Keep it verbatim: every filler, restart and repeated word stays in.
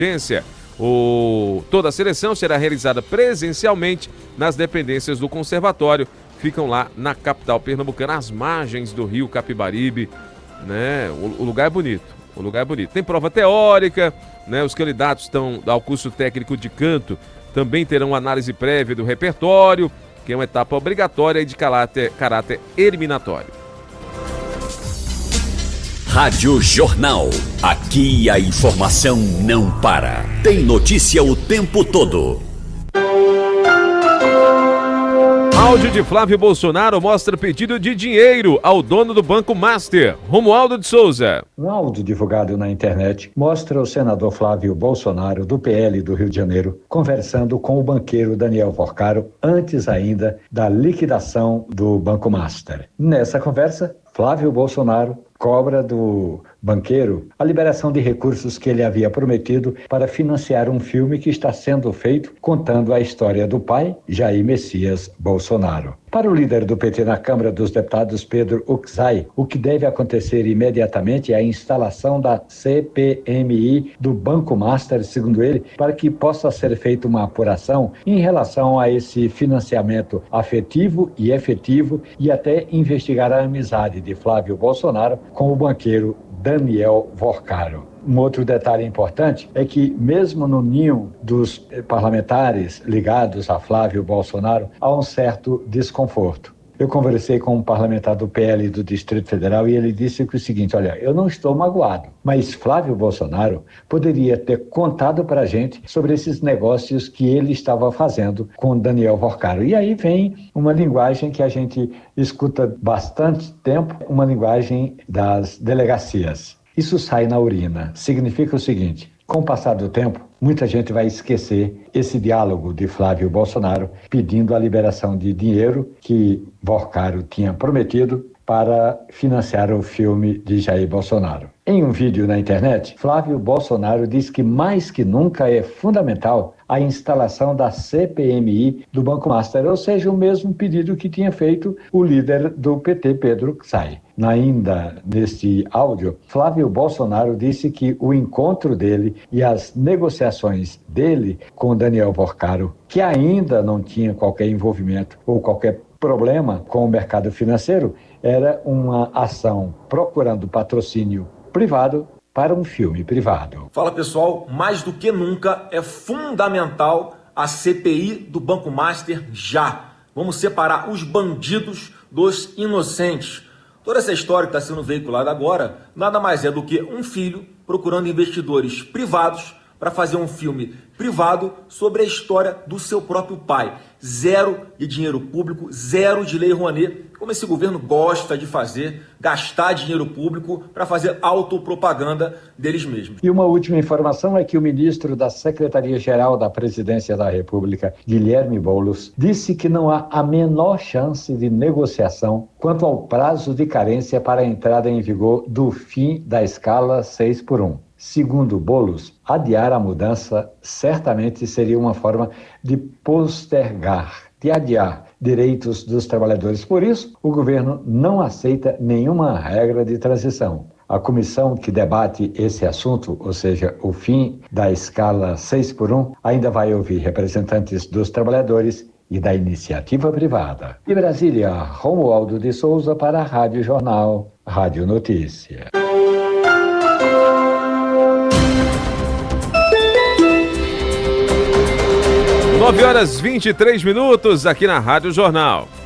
agência. O... Toda a seleção será realizada presencialmente nas dependências do conservatório. Ficam lá na capital pernambucana, às margens do rio Capibaribe, né? O, o lugar é bonito, o lugar é bonito. Tem prova teórica, né? Os candidatos estão ao curso técnico de canto também terão análise prévia do repertório, que é uma etapa obrigatória e de caráter, caráter eliminatório. Rádio Jornal. Aqui a informação não para. Tem notícia o tempo todo. Áudio de Flávio Bolsonaro mostra pedido de dinheiro ao dono do Banco Master, Romualdo de Souza. Um áudio divulgado na internet mostra o senador Flávio Bolsonaro, do P L do Rio de Janeiro, conversando com o banqueiro Daniel Porcaro antes ainda da liquidação do Banco Master. Nessa conversa, Flávio Bolsonaro cobra do banqueiro a liberação de recursos que ele havia prometido para financiar um filme que está sendo feito contando a história do pai, Jair Messias Bolsonaro. Para o líder do P T na Câmara dos Deputados, Pedro Uczai, o que deve acontecer imediatamente é a instalação da C P M I do Banco Master, segundo ele, para que possa ser feita uma apuração em relação a esse financiamento afetivo e efetivo e até investigar a amizade de Flávio Bolsonaro com o banqueiro Daniel Porcaro. Um outro detalhe importante é que, mesmo no ninho dos parlamentares ligados a Flávio Bolsonaro, há um certo desconforto. Eu conversei com um parlamentar do P L do Distrito Federal e ele disse o seguinte: olha, eu não estou magoado, mas Flávio Bolsonaro poderia ter contado para a gente sobre esses negócios que ele estava fazendo com Daniel Porcaro. E aí vem uma linguagem que a gente escuta bastante tempo, uma linguagem das delegacias. Isso sai na urina. Significa o seguinte: com o passar do tempo, muita gente vai esquecer esse diálogo de Flávio Bolsonaro pedindo a liberação de dinheiro que Porcaro tinha prometido para financiar o filme de Jair Bolsonaro. Em um vídeo na internet, Flávio Bolsonaro diz que mais que nunca é fundamental a instalação da C P M I do Banco Master, ou seja, o mesmo pedido que tinha feito o líder do P T, Pedro Uczai. Ainda neste áudio, Flávio Bolsonaro disse que o encontro dele e as negociações dele com Daniel Porcaro, que ainda não tinha qualquer envolvimento ou qualquer problema com o mercado financeiro, era uma ação procurando patrocínio privado para um filme privado. Fala pessoal, mais do que nunca é fundamental a C P I do Banco Master já. Vamos separar os bandidos dos inocentes. Toda essa história que está sendo veiculada agora nada mais é do que um filho procurando investidores privados para fazer um filme privado sobre a história do seu próprio pai. Zero de dinheiro público, zero de lei Rouanet, como esse governo gosta de fazer, gastar dinheiro público para fazer autopropaganda deles mesmos. E uma última informação é que o ministro da Secretaria-Geral da Presidência da República, Guilherme Boulos, disse que não há a menor chance de negociação quanto ao prazo de carência para a entrada em vigor do fim da escala seis por um. Segundo Boulos, adiar a mudança certamente seria uma forma de postergar, de adiar direitos dos trabalhadores. Por isso, o governo não aceita nenhuma regra de transição. A comissão que debate esse assunto, ou seja, o fim da escala seis por um, ainda vai ouvir representantes dos trabalhadores e da iniciativa privada. De Brasília, Romualdo de Souza para a Rádio Jornal, Rádio Notícia. nove horas e vinte e três minutos aqui na Rádio Jornal.